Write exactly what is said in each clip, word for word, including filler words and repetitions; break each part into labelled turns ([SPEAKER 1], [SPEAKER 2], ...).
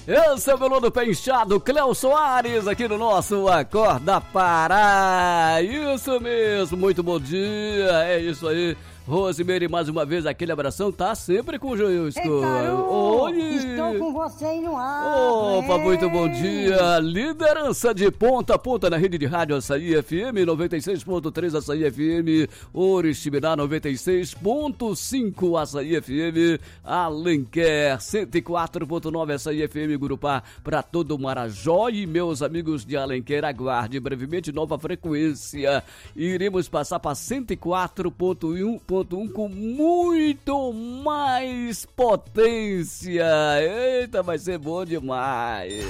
[SPEAKER 1] Esse é o Melô do Pé Inchado, Cléo Soares, aqui no nosso Acorda Pará. Isso mesmo, muito bom dia, é isso aí. Rosimeire, mais uma vez, aquele abração, tá sempre com o Joilson.
[SPEAKER 2] Oi! Estou com você no ar.
[SPEAKER 1] Opa, é. Muito bom dia. Liderança de ponta a ponta na rede de rádio Açaí F M, noventa e seis ponto três Açaí F M, Oriximiná noventa e seis ponto cinco Açaí F M, Alenquer cento e quatro ponto nove Açaí F M, Gurupá, para todo o Marajó. E meus amigos de Alenquer, aguarde brevemente nova frequência. Iremos passar para cento e quatro ponto um com muito mais potência. Eita, vai ser bom demais.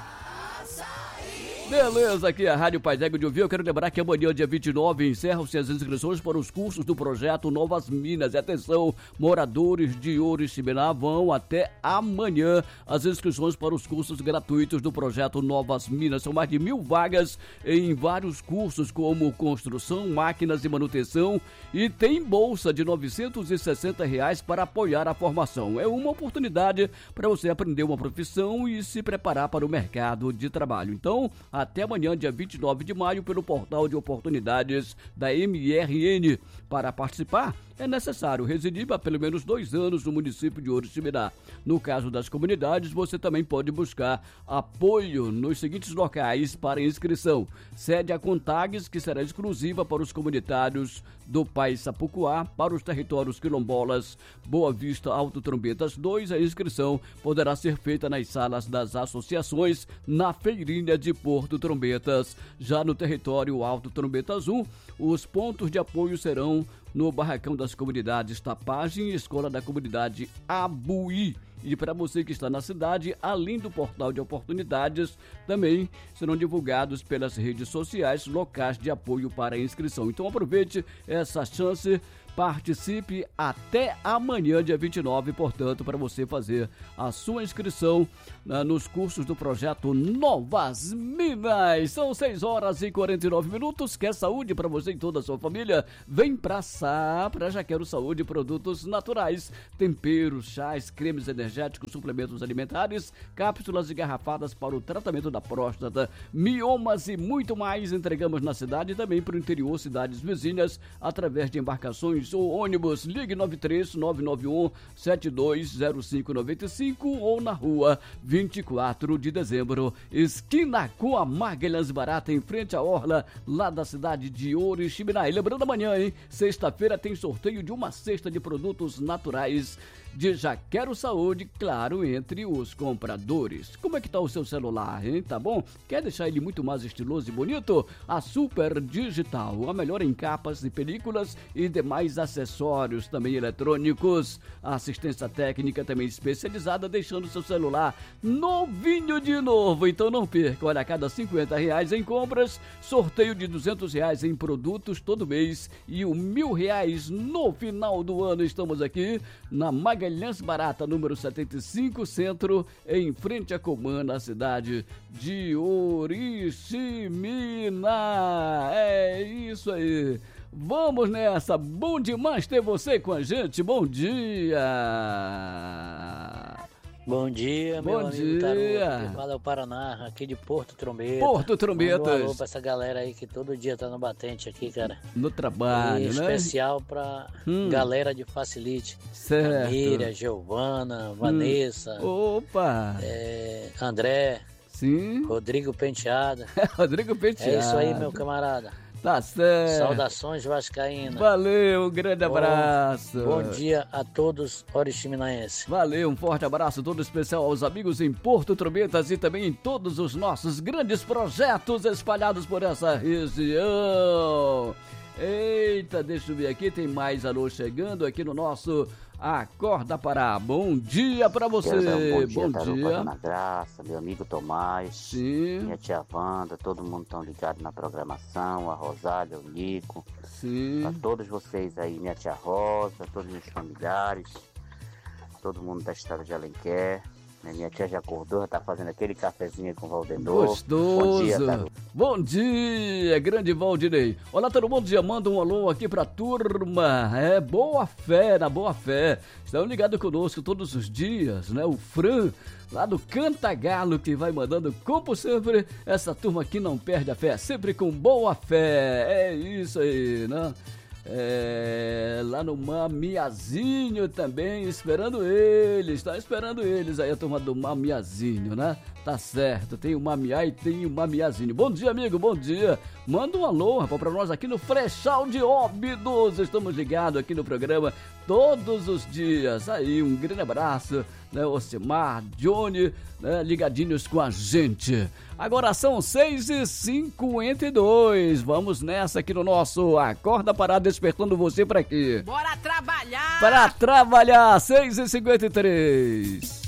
[SPEAKER 1] Beleza, aqui é a Rádio Paz D'Égua de Ouvir. Eu quero lembrar que amanhã, dia vinte e nove, encerram-se as inscrições para os cursos do projeto Novas Minas. E atenção, moradores de Oriximiná, vão até amanhã as inscrições para os cursos gratuitos do projeto Novas Minas. São mais de mil vagas em vários cursos, como construção, máquinas e manutenção, e tem bolsa de novecentos e sessenta reais para apoiar a formação. É uma oportunidade para você aprender uma profissão e se preparar para o mercado de trabalho. Então, até amanhã, dia vinte e nove de maio, pelo portal de oportunidades da M R N. Para participar, é necessário residir há pelo menos dois anos no município de Oriximiná. No caso das comunidades, você também pode buscar apoio nos seguintes locais para inscrição. Sede a Contagues, que será exclusiva para os comunitários do Pai Sapucuá, para os territórios quilombolas Boa Vista Alto Trombetas dois. A inscrição poderá ser feita nas salas das associações na feirinha de Porto Trombetas. Já no território Alto Trombetas um, os pontos de apoio serão no Barracão das Comunidades Tapagem e Escola da Comunidade Abuí. E para você que está na cidade, além do portal de oportunidades, também serão divulgados pelas redes sociais locais de apoio para a inscrição. Então aproveite essa chance, participe até amanhã, dia vinte e nove, portanto, para você fazer a sua inscrição uh, nos cursos do projeto Novas Minas. São seis horas e quarenta e nove minutos. Quer saúde para você e toda a sua família? Vem pra Sapra, já quero saúde, produtos naturais, temperos, chás, cremes energéticos, suplementos alimentares, cápsulas e garrafadas para o tratamento da próstata, miomas e muito mais. Entregamos na cidade e também para o interior, cidades vizinhas, através de embarcações ou ônibus. Ligue nove três nove nove um sete dois zero cinco nove cinco ou na rua vinte e quatro de dezembro, esquina com a Magalhães Barata, em frente à orla lá da cidade de Oriximiná. E lembrando, amanhã, hein, sexta-feira, tem sorteio de uma cesta de produtos naturais de Já Quero Saúde, claro, entre os compradores. Como é que tá o seu celular, hein? Tá bom? Quer deixar ele muito mais estiloso e bonito? A Super Digital, a melhor em capas e películas e demais acessórios também eletrônicos. A assistência técnica também especializada, deixando seu celular novinho de novo. Então não perca, olha, a cada cinquenta reais em compras, sorteio de duzentos reais em produtos todo mês e o mil reais no final do ano. Estamos aqui na Magalhães Barata, número setenta e cinco, Centro, em frente à Comã, na cidade de Oriximiná. É isso aí. Vamos nessa. Bom demais ter você com a gente. Bom dia.
[SPEAKER 3] Bom dia, meu
[SPEAKER 1] Bom
[SPEAKER 3] amigo
[SPEAKER 1] dia.
[SPEAKER 3] Taruto, fala é o Paraná, aqui de Porto Trombeta.
[SPEAKER 1] Porto Trombetas.
[SPEAKER 3] Manda um alô pra essa galera aí que todo dia tá no batente aqui, cara.
[SPEAKER 1] No trabalho,
[SPEAKER 3] e
[SPEAKER 1] né?
[SPEAKER 3] especial pra
[SPEAKER 1] hum.
[SPEAKER 3] galera de Facilite.
[SPEAKER 1] Certo.
[SPEAKER 3] Miriam, Giovana, Vanessa.
[SPEAKER 1] Hum. Opa.
[SPEAKER 3] É, André.
[SPEAKER 1] Sim.
[SPEAKER 3] Rodrigo Penteado.
[SPEAKER 1] Rodrigo Penteado.
[SPEAKER 3] É isso aí, meu camarada.
[SPEAKER 1] Tá certo.
[SPEAKER 3] Saudações vascaínas.
[SPEAKER 1] Valeu, um grande abraço.
[SPEAKER 3] Bom, bom dia a todos oriximinaenses.
[SPEAKER 1] Valeu, um forte abraço todo especial aos amigos em Porto Trombetas e também em todos os nossos grandes projetos espalhados por essa região. Eita, deixa eu ver aqui, tem mais alô chegando aqui no nosso Acorda Pará. Bom dia pra você.
[SPEAKER 4] Bom dia,
[SPEAKER 1] bom
[SPEAKER 4] Taruca,
[SPEAKER 1] dia.
[SPEAKER 4] Dona Graça, meu amigo Tomás,
[SPEAKER 1] Sim.
[SPEAKER 4] minha tia Wanda, todo mundo tão ligado na programação, a Rosália, o Nico.
[SPEAKER 1] Sim.
[SPEAKER 4] A todos vocês aí, minha tia Rosa, todos os familiares, todo mundo da estrada de Alenquer. Minha tia já acordou, já tá fazendo aquele cafezinho com o Valdemar.
[SPEAKER 1] Gostoso.
[SPEAKER 4] Bom dia, Taru.
[SPEAKER 1] Bom dia, grande Valdinei. Olá, todo mundo, já manda um alô aqui pra turma. É, boa fé, na boa fé. Estão ligados conosco todos os dias, né? O Fran, lá do Cantagalo, que vai mandando, como sempre, essa turma aqui não perde a fé, sempre com boa fé. É isso aí, né? É, lá no Mamiazinho também, esperando eles, tá esperando eles aí, a turma do Mamiazinho, né? Tá certo, tem o Mamiá e tem o Mamiazinho. Bom dia, amigo, bom dia. Manda um alô, rapaz, pra nós aqui no Frechal de Óbidos. Estamos ligados aqui no programa todos os dias. Aí, um grande abraço, né? Ocimar, Johnny, né? Ligadinhos com a gente. Agora são seis e cinquenta e dois. Vamos nessa aqui no nosso Acorda Parada, despertando você para aqui.
[SPEAKER 5] Bora trabalhar!
[SPEAKER 1] Para trabalhar, seis e cinquenta e três.